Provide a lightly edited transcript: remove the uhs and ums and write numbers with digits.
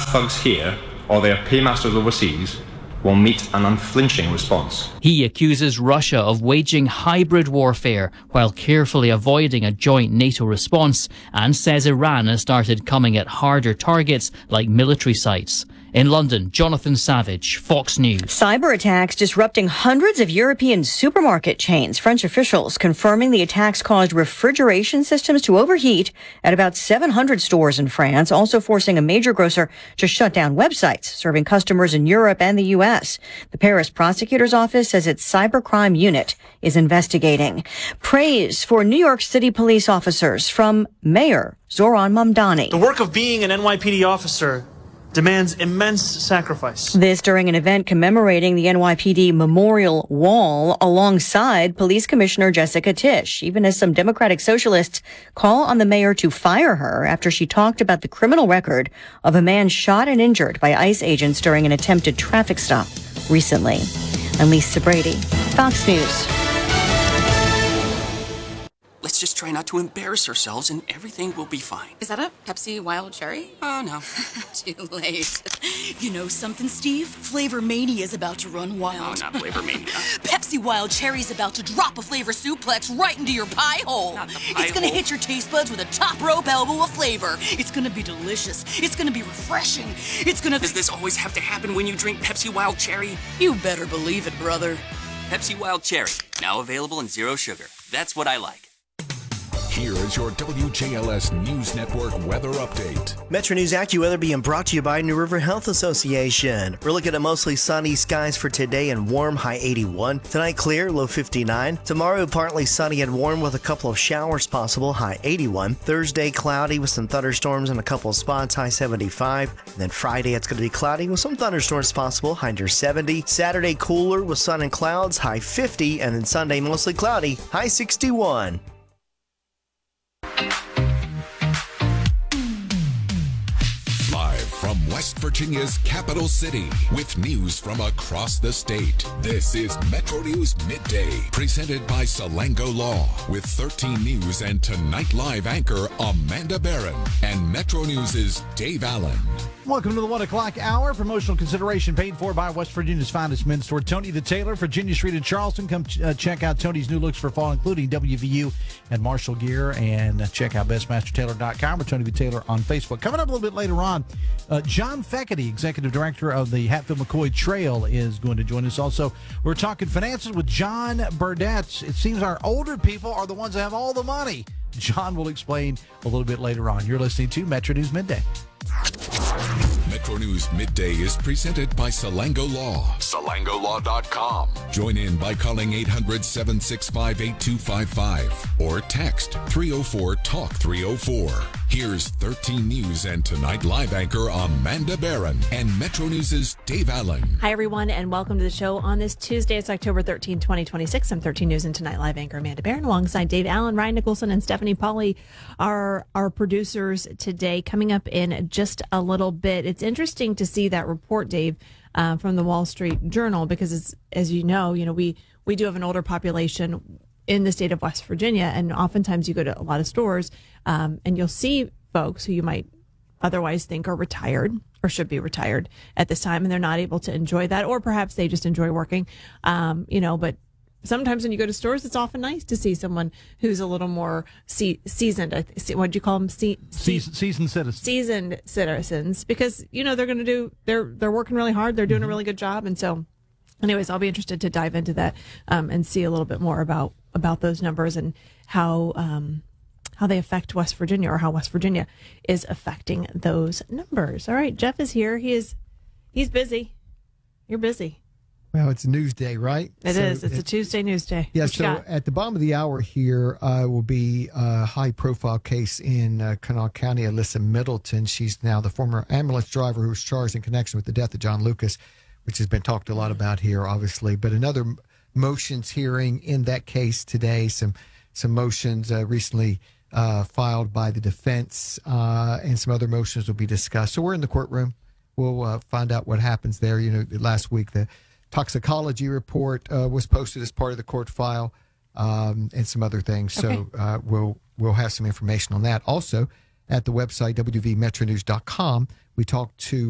thugs here or their paymasters overseas will meet an unflinching response. He accuses Russia of waging hybrid warfare while carefully avoiding a joint NATO response, and says Iran has started coming at harder targets like military sites. In London, Jonathan Savage, Fox News. Cyber attacks disrupting hundreds of European supermarket chains. French officials confirming the attacks caused refrigeration systems to overheat at about 700 stores in France, also forcing a major grocer to shut down websites serving customers in Europe and the U.S. The Paris prosecutor's office says its cybercrime unit is investigating. Praise for New York City police officers from Mayor Zoran Mamdani. The work of being an NYPD officer demands immense sacrifice. This during an event commemorating the NYPD Memorial Wall alongside Police Commissioner Jessica Tisch, even as some Democratic socialists call on the mayor to fire her after she talked about the criminal record of a man shot and injured by ICE agents during an attempted traffic stop recently. I'm Lisa Brady, Fox News. Let's just try not to embarrass ourselves and everything will be fine. Is that a Pepsi Wild Cherry? Oh, no. Too late. You know something, Steve? Flavor Mania is about to run wild. Oh, not Flavor Mania. Pepsi Wild Cherry's about to drop a flavor suplex right into your pie hole. Not the pie It's gonna hole. hit your taste buds with a top rope elbow of flavor. It's gonna be delicious. It's gonna be refreshing. It's gonna... Does this always have to happen when you drink Pepsi Wild Cherry? You better believe it, brother. Pepsi Wild Cherry, now available in zero sugar. That's what I like. Here is your WJLS News Network weather update. Metro News AccuWeather being brought to you by New River Health Association. We're looking at mostly sunny skies for today and warm, high 81. Tonight clear, low 59. Tomorrow partly sunny and warm with a couple of showers possible, high 81. Thursday cloudy with some thunderstorms in a couple of spots, high 75. And then Friday it's going to be cloudy with some thunderstorms possible, high near 70. Saturday cooler with sun and clouds, high 50. And then Sunday mostly cloudy, high 61. Live from West Virginia's capital city with news from across the state. This is Metro News Midday, presented by Salango Law, with 13 News and Tonight Live anchor Amanda Barron and Metro News' Dave Allen. Welcome to the 1 o'clock hour. Promotional consideration paid for by West Virginia's finest men's store, Tony the Tailor, Virginia Street in Charleston. Come check out Tony's new looks for fall, including WVU and Marshall gear, and check out bestmastertailor.com or Tony the Tailor on Facebook. Coming up a little bit later on, John Feckety, Executive Director of the Hatfield-McCoy Trail, is going to join us. Also, we're talking finances with John Burdett. It seems our older people are the ones that have all the money. John will explain a little bit later on. You're listening to Metro News Midday. Metro News Midday is presented by Salango Law. SalangoLaw.com. Join in by calling 800-765-8255 or text 304-TALK-304. Here's 13 News and Tonight Live anchor Amanda Barron and Metro News' Dave Allen. Hi, everyone, and welcome to the show on this Tuesday. It's October 13, 2026. I'm 13 News and Tonight Live anchor Amanda Barron alongside Dave Allen, Ryan Nicholson, and Stephanie Pauly are our producers today. Coming up in just a little bit, it's interesting to see that report, Dave, from the Wall Street Journal, because it's, as you know, we do have an older population in the state of West Virginia, and oftentimes you go to a lot of stores and you'll see folks who you might otherwise think are retired or should be retired at this time, and they're not able to enjoy that, or perhaps they just enjoy working, but sometimes when you go to stores, it's often nice to see someone who's a little more seasoned. What'd you call them? Seasoned citizens. Seasoned citizens, because they're going to they're working really hard. They're doing a really good job, and so, anyways, I'll be interested to dive into that and see a little bit more about those numbers and how they affect West Virginia, or how West Virginia is affecting those numbers. All right, Jeff is here. He's busy. You're busy. Well, it's News Day, right? It is. It's a Tuesday News Day. Yeah, so at the bottom of the hour here will be a high-profile case in Kanawha County. Alyssa Middleton, she's now the former ambulance driver who was charged in connection with the death of John Lucas, which has been talked a lot about here, obviously. But another motions hearing in that case today, some motions recently filed by the defense, and some other motions will be discussed. So we're in the courtroom. We'll find out what happens there. Last week the toxicology report was posted as part of the court file, and some other things. Okay. So we'll have some information on that. Also, at the website, wvmetronews.com, we talked to